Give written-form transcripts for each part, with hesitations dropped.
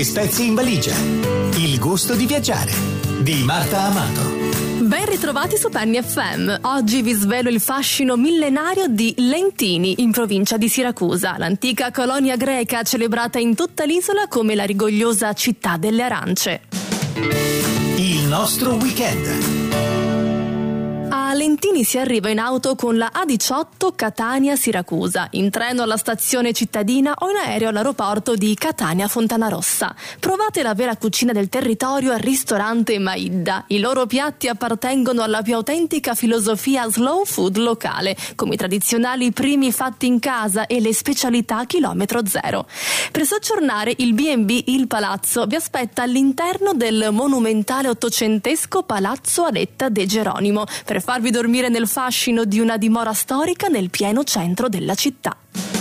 spezie in valigia. Il gusto di viaggiare di Marta Amato. Ben ritrovati su Penny FM. Oggi vi svelo il fascino millenario di Lentini, in provincia di Siracusa, l'antica colonia greca celebrata in tutta l'isola come la rigogliosa città delle arance. Il nostro weekend. A Lentini si arriva in auto con la A18 Catania-Siracusa, in treno alla stazione cittadina o in aereo all'aeroporto di Catania-Fontanarossa. Provate la vera cucina del territorio al ristorante Maidda. I loro piatti appartengono alla più autentica filosofia slow food locale, come i tradizionali primi fatti in casa e le specialità a chilometro zero. Per soggiornare il B&B Il Palazzo vi aspetta all'interno del monumentale ottocentesco Palazzo Aletta de Geronimo, per farvi dormire nel fascino di una dimora storica nel pieno centro della città.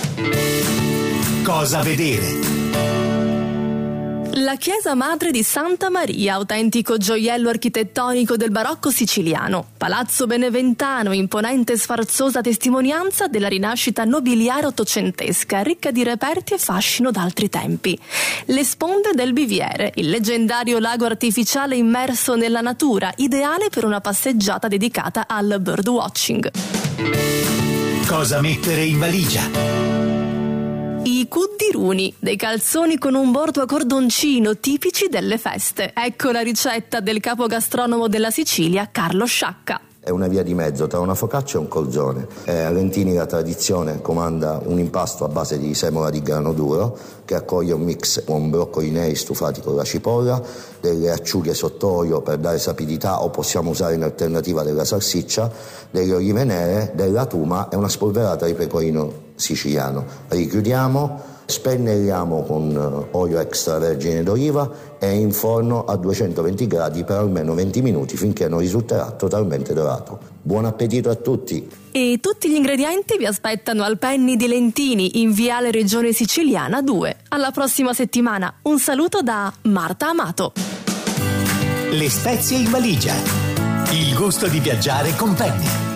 Cosa vedere? La chiesa madre di Santa Maria, autentico gioiello architettonico del barocco siciliano. Palazzo Beneventano, imponente e sfarzosa testimonianza della rinascita nobiliare ottocentesca, ricca di reperti e fascino d'altri tempi. Le sponde del Biviere, il leggendario lago artificiale immerso nella natura, ideale per una passeggiata dedicata al birdwatching. Cosa mettere in valigia? I cuddiruni, dei calzoni con un bordo a cordoncino tipici delle feste. Ecco la ricetta del capo gastronomo della Sicilia, Carlo Sciacca. È una via di mezzo tra una focaccia e un colzone. A Lentini la tradizione comanda un impasto a base di semola di grano duro che accoglie un mix con broccoli neri stufati con la cipolla, delle acciughe sott'olio per dare sapidità o possiamo usare in alternativa della salsiccia, delle olive nere, della tuma e una spolverata di pecorino siciliano. Richiudiamo, spennelliamo con olio extravergine d'oliva e in forno a 220 gradi per almeno 20 minuti finché non risulterà totalmente dorato. Buon appetito a tutti! E tutti gli ingredienti vi aspettano al Penny di Lentini, in Viale Regione Siciliana 2. Alla prossima settimana. Un saluto da Marta Amato. Le spezie in valigia. Il gusto di viaggiare con Penny.